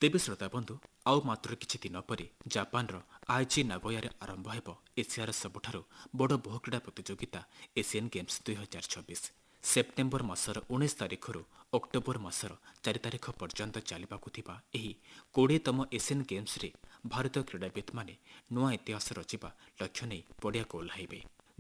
ତେବେ ଶ୍ରୋତାବନ୍ଧୁ ଆଉ ମାତ୍ର କିଛି ଦିନ ପରେ ଜାପାନର ଆଇଚି ନାଗୋୟାରେ ଆରମ୍ଭ ହେବ ଏସିଆର ସବୁଠାରୁ ବଡ଼ ବହୁ କ୍ରୀଡ଼ା ପ୍ରତିଯୋଗିତା ଏସିଆନ୍ ଗେମ୍ସ 2026। ସେପ୍ଟେମ୍ବର ମାସର 19 ତାରିଖରୁ ଅକ୍ଟୋବର ମାସର 4 ତାରିଖ ପର୍ଯ୍ୟନ୍ତ ଚାଲିବାକୁ ଥିବା ଏହି 20ତମ ଏସିଆନ୍ ଗେମ୍ସରେ ଭାରତୀୟ କ୍ରୀଡ଼ାବିତ୍ମାନେ ନୂଆ ଇତିହାସ ରଚିବା ଲକ୍ଷ୍ୟ ନେଇ ପଡ଼ିଆକୁ ଓହ୍ଲାଇବେ।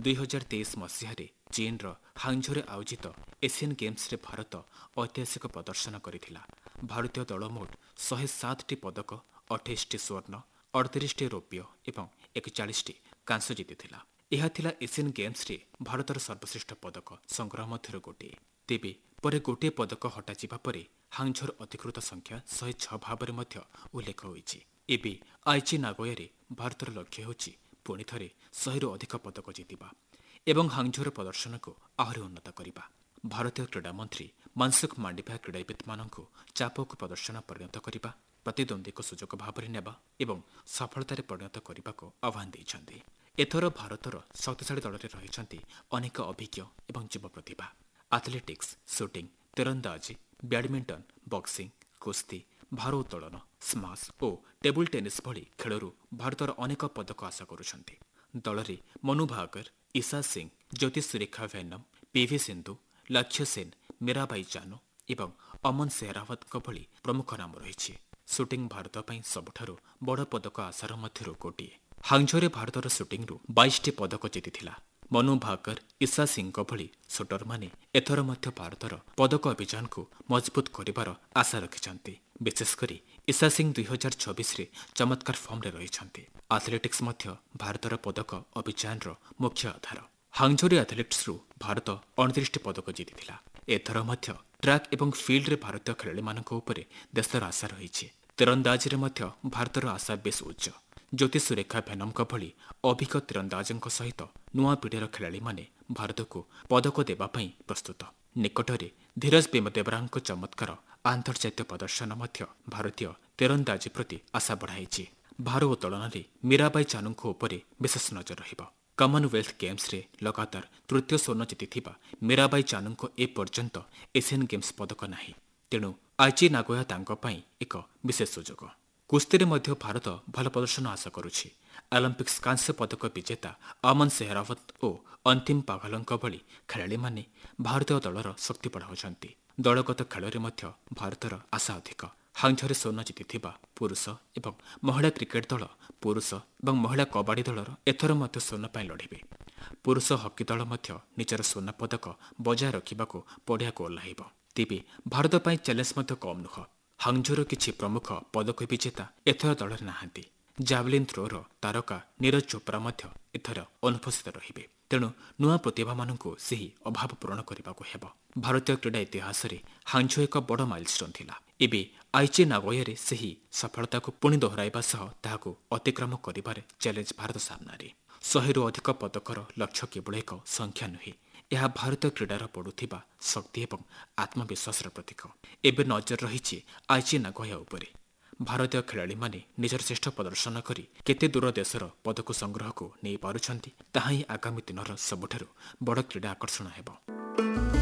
2023 ମସିହାରେ ଚୀନର ହାଂଝୋରେ ଆୟୋଜିତ ଏସିଆନ୍ ଗେମ୍ସରେ ଭାରତ ଐତିହାସିକ ପ୍ରଦର୍ଶନ କରିଥିଲା। ଭାରତୀୟ ଦଳ ମୋଟ 107ଟି ପଦକ, 28ଟି ସ୍ୱର୍ଣ୍ଣ, 38ଟି ରୌପ୍ୟ ଏବଂ 41ଟି କାଂସ୍ୟ ଜିତିଥିଲା। ଏହା ଥିଲା ଏସିଆନ୍ ଗେମ୍ସରେ ଭାରତର ସର୍ବଶ୍ରେଷ୍ଠ ପଦକ ସଂଗ୍ରହ ମଧ୍ୟରୁ ଗୋଟିଏ। ତେବେ ପରେ ଗୋଟିଏ ପଦକ ହଟାଯିବା ପରେ ହାଂଝୋର ଅଧିକୃତ ସଂଖ୍ୟା 106 ଭାବରେ ମଧ୍ୟ ଉଲ୍ଲେଖ ହୋଇଛି। ଏବେ ଆଇଚି ନାଗୋୟାରେ ଭାରତର ଲକ୍ଷ୍ୟ ହେଉଛି ପୁଣି ଥରେ 100ରୁ ଅଧିକ ପଦକ ଜିତିବା ଏବଂ ହାଂଝୋର ପ୍ରଦର୍ଶନକୁ ଆହୁରି ଉନ୍ନତ କରିବା। ଭାରତୀୟ କ୍ରୀଡ଼ାମନ୍ତ୍ରୀ ମନସୁଖ ମାଣ୍ଡଭିୟା କ୍ରୀଡ଼ାବିତ୍ମାନଙ୍କୁ ଚାପକୁ ପ୍ରଦର୍ଶନ ପରିଣତ କରିବା, ପ୍ରତିଦ୍ୱନ୍ଦ୍ୱୀକୁ ସୁଯୋଗ ଭାବରେ ନେବା ଏବଂ ସଫଳତାରେ ପରିଣତ କରିବାକୁ ଆହ୍ୱାନ ଦେଇଛନ୍ତି। ଏଥର ଭାରତର ଶକ୍ତିଶାଳୀ ଦଳରେ ରହିଛନ୍ତି ଅନେକ ଅଭିଜ୍ଞ ଏବଂ ଯୁବ ପ୍ରତିଭା। ଆଥଲେଟିକ୍ସ, ସୁଟିଂ, ତୀରନ୍ଦାଜି, ବ୍ୟାଡମିଣ୍ଟନ, ବକ୍ସିଂ, କୁସ୍ତି, ଭାରୋତ୍ତୋଳନ, ସ୍ମାସ ଓ ଟେବୁଲ ଟେନିସ୍ ଭଳି ଖେଳରୁ ଭାରତର ଅନେକ ପଦକ ଆଶା କରୁଛନ୍ତି। ଦଳରେ ମନୁ ଭାକର, ଇଶା ସିଂ, ଜ୍ୟୋତି ସୁରେଖା ଭେନମ୍, ପିଭି ସିନ୍ଧୁ, ଲକ୍ଷ୍ୟ ସେନ, ମୀରାବାଇ ଚାନୁ ଏବଂ ଅମନ ସେହରାୱତଙ୍କ ଭଳି ପ୍ରମୁଖ ନାମ ରହିଛି। ସୁଟିଂ ଭାରତ ପାଇଁ ସବୁଠାରୁ ବଡ଼ ପଦକ ଆଶାର ମଧ୍ୟରୁ ଗୋଟିଏ। ହାଂଝୋରେ ଭାରତର ସୁଟିଂରୁ 22ଟି ପଦକ ଜିତିଥିଲା। ମନୁ ଭାକର, ଇଶା ସିଂଙ୍କ ଭଳି ସୁଟରମାନେ ଏଥର ମଧ୍ୟ ଭାରତର ପଦକ ଅଭିଯାନକୁ ମଜବୁତ କରିବାର ଆଶା ରଖିଛନ୍ତି। ବିଶେଷକରି ଇଶା ସିଂ 2026ରେ ଚମତ୍କାର ଫର୍ମରେ ରହିଛନ୍ତି। ଆଥଲେଟିକ୍ସ ମଧ୍ୟ ଭାରତର ପଦକ ଅଭିଯାନର ମୁଖ୍ୟ ଆଧାର। ହାଂଝୋରେ ଆଥଲେଟିକ୍ସରୁ ଭାରତ 29ଟି ପଦକ ଜିତିଥିଲା। ଏଥର ମଧ୍ୟ ଟ୍ରାକ୍ ଏବଂ ଫିଲ୍ଡରେ ଭାରତୀୟ ଖେଳାଳିମାନଙ୍କ ଉପରେ ଦେଶର ଆଶା ରହିଛି। ତୀରନ୍ଦାଜିରେ ମଧ୍ୟ ଭାରତର ଆଶା ବେଶ୍ ଉଚ୍ଚ। ଜ୍ୟୋତି ସୁରେଖା ଭେନମଙ୍କ ଭଳି ଅଭିଜ୍ଞ ତୀରନ୍ଦାଜଙ୍କ ସହିତ ନୂଆ ପିଢ଼ିର ଖେଳାଳିମାନେ ଭାରତକୁ ପଦକ ଦେବା ପାଇଁ ପ୍ରସ୍ତୁତ। ନିକଟରେ ଧୀରଜ ବିମଦେବରାଙ୍କ ଚମତ୍କାର ଆନ୍ତର୍ଜାତୀୟ ପ୍ରଦର୍ଶନ ମଧ୍ୟ ଭାରତୀୟ ତୀରନ୍ଦାଜି ପ୍ରତି ଆଶା ବଢ଼ାଇଛି। ଭାରୋତ୍ତୋଳନରେ ମୀରାବାଇ ଚାନୁଙ୍କ ଉପରେ ବିଶେଷ ନଜର ରହିବ। କମନୱେଲ୍ଥ ଗେମ୍ସରେ ଲଗାତାର ତୃତୀୟ ସ୍ୱର୍ଣ୍ଣ ଜିତିଥିବା ମୀରାବାଇ ଚାନୁଙ୍କ ଏପର୍ଯ୍ୟନ୍ତ ଏସିଆନ୍ ଗେମ୍ସ ପଦକ ନାହିଁ। ତେଣୁ ଆଇଚି ନାଗୋୟା ତାଙ୍କ ପାଇଁ ଏକ ବିଶେଷ ସୁଯୋଗ। କୁସ୍ତିରେ ମଧ୍ୟ ଭାରତ ଭଲ ପ୍ରଦର୍ଶନ ଆଶା କରୁଛି। ଅଲିମ୍ପିକ୍ସ କାଂସ୍ୟ ପଦକ ବିଜେତା ଅମନ ସେହରାୱତ ଓ ଅନ୍ତିମ ପାଘଲଙ୍କ ଭଳି ଖେଳାଳିମାନେ ଭାରତୀୟ ଦଳର ଶକ୍ତି ବଢ଼ାଉଛନ୍ତି। ଦଳଗତ ଖେଳରେ ମଧ୍ୟ ଭାରତର ଆଶା ଅଧିକ। ହାଂଝୋରେ ସ୍ୱର୍ଣ୍ଣ ଜିତିଥିବା ପୁରୁଷ ଏବଂ ମହିଳା କ୍ରିକେଟ ଦଳ, ପୁରୁଷ ଏବଂ ମହିଳା କବାଡ଼ି ଦଳର ଏଥର ମଧ୍ୟ ସ୍ୱର୍ଣ୍ଣ ପାଇଁ ଲଢ଼ିବେ। ପୁରୁଷ ହକି ଦଳ ମଧ୍ୟ ନିଜର ସ୍ୱର୍ଣ୍ଣ ପଦକ ବଜାୟ ରଖିବାକୁ ପଡ଼ିଆକୁ ଓହ୍ଲାଇବ। ତେବେ ଭାରତ ପାଇଁ ଚ୍ୟାଲେଞ୍ଜ ମଧ୍ୟ କମ୍ ନୁହେଁ। ହାଂଝୋର କିଛି ପ୍ରମୁଖ ପଦକ ବିଜେତା ଏଥର ଦଳରେ ନାହାନ୍ତି। ଜାଭଲିନ୍ ଥ୍ରୋର ତାରକା ନୀରଜ ଚୋପ୍ରା ମଧ୍ୟ ଏଥର ଅନୁପସ୍ଥିତ ରହିବେ। ତେଣୁ ନୂଆ ପ୍ରତିଭାମାନଙ୍କୁ ସେହି ଅଭାବ ପୂରଣ କରିବାକୁ ହେବ। ଭାରତୀୟ କ୍ରୀଡ଼ା ଇତିହାସରେ ହାଂଝୋ ଏକ ବଡ଼ ମାଇଲଷ୍ଟୋନ୍ ଥିଲା। ଏବେ ଆଇଚି ନାଗୋୟାରେ ସେହି ସଫଳତାକୁ ପୁଣି ଦୋହରାଇବା ସହ ତାହାକୁ ଅତିକ୍ରମ କରିବାରେ ଚ୍ୟାଲେଞ୍ଜ ଭାରତ ସାମ୍ନାରେ। 100ରୁ ଅଧିକ ପଦକର ଲକ୍ଷ୍ୟ କେବଳ ଏକ ସଂଖ୍ୟା ନୁହେଁ, ଏହା ଭାରତୀୟ କ୍ରୀଡ଼ାର ବଢ଼ୁଥିବା ଶକ୍ତି ଏବଂ ଆତ୍ମବିଶ୍ୱାସର ପ୍ରତୀକ। ଏବେ ନଜର ରହିଛି ଆଇଚି ନାଗୋୟା ଉପରେ। ଭାରତୀୟ ଖେଳାଳିମାନେ ନିଜର ଶ୍ରେଷ୍ଠ ପ୍ରଦର୍ଶନ କରି କେତେ ଦୂର ଦେଶର ପଦକ ସଂଗ୍ରହକୁ ନେଇପାରୁଛନ୍ତି, ତାହା ହିଁ ଆଗାମୀ ଦିନର ସବୁଠାରୁ ବଡ଼ କ୍ରୀଡ଼ା ଆକର୍ଷଣ ହେବ।